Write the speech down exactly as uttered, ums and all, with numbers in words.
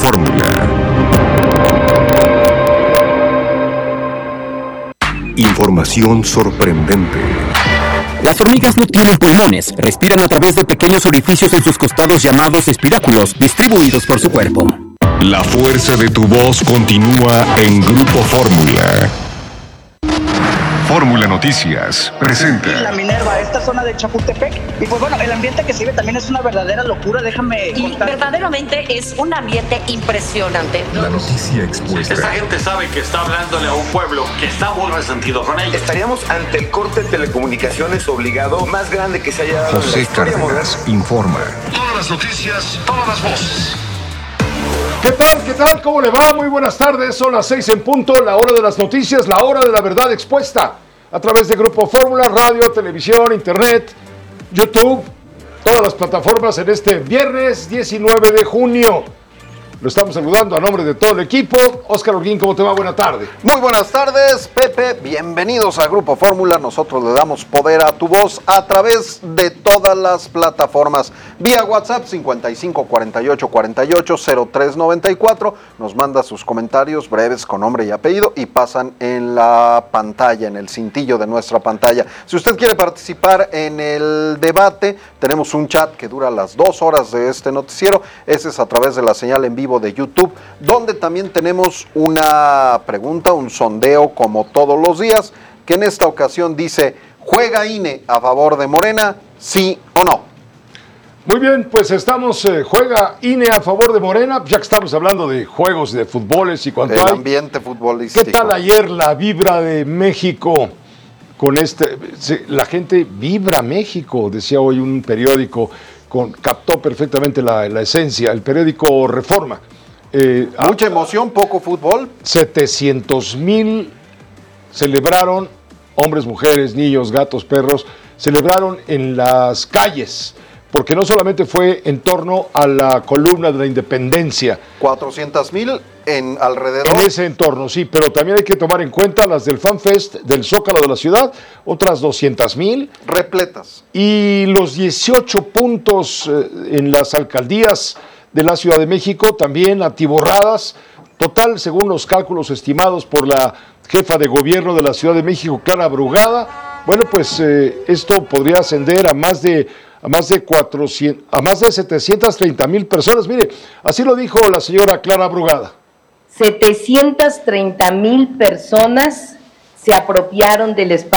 Fórmula. Información sorprendente. Las hormigas no tienen pulmones, respiran a través de pequeños orificios en sus costados llamados espiráculos, distribuidos por su cuerpo. La fuerza de tu voz continúa en Grupo Fórmula. Fórmula Noticias presenta La Minerva, esta zona de Chapultepec. Y pues bueno, el ambiente que se vive también es una verdadera locura, déjame y contar. Verdaderamente es un ambiente impresionante. La noticia expuesta. Esta gente sabe que está hablándole a un pueblo que está muy resentido con ellos. Estaríamos ante el corte de telecomunicaciones obligado más grande que se haya dado. José Cárdenas informa. Todas las noticias, todas las voces. ¿Qué tal? ¿Qué tal? ¿Cómo le va? Muy buenas tardes. Son las seis en punto, la hora de las noticias, la hora de la verdad expuesta. A través de Grupo Fórmula, radio, televisión, internet, YouTube, todas las plataformas en este viernes diecinueve de junio. Lo estamos saludando a nombre de todo el equipo. Óscar Holguín, ¿cómo te va? Buena tarde. Muy buenas tardes, Pepe. Bienvenidos a Grupo Fórmula. Nosotros le damos poder a tu voz a través de todas las plataformas. Vía WhatsApp cincuenta y cinco cuarenta y ocho cuarenta y ocho cero tres noventa y cuatro. Nos manda sus comentarios breves con nombre y apellido y pasan en la pantalla, en el cintillo de nuestra pantalla. Si usted quiere participar en el debate, tenemos un chat que dura las dos horas de este noticiero. Ese es a través de la señal en vivo de YouTube, donde también tenemos una pregunta, un sondeo como todos los días, que en esta ocasión dice: ¿juega I N E a favor de Morena, sí o no? Muy bien, pues estamos, eh, juega I N E a favor de Morena, ya que estamos hablando de juegos de fútboles y cuanto El hay. ambiente futbolístico. ¿Qué tal ayer la vibra de México? Con este, la gente vibra México, decía hoy un periódico. Con, captó perfectamente la, la esencia, el periódico Reforma. Eh, Mucha emoción, poco fútbol. setecientos mil celebraron, hombres, mujeres, niños, gatos, perros, celebraron en las calles, porque no solamente fue en torno a la columna de la independencia. cuatrocientos mil en alrededor. En ese entorno, sí, pero también hay que tomar en cuenta las del FanFest del Zócalo de la ciudad, otras doscientos mil. Repletas. Y los dieciocho puntos eh, en las alcaldías de la Ciudad de México también atiborradas. Total, según los cálculos estimados por la jefa de gobierno de la Ciudad de México, Clara Brugada, bueno, pues eh, esto podría ascender a más de a más de cuatrocientos, a más de setecientas treinta mil personas. Mire, así lo dijo la señora Clara Brugada. setecientas treinta mil personas se apropiaron del espacio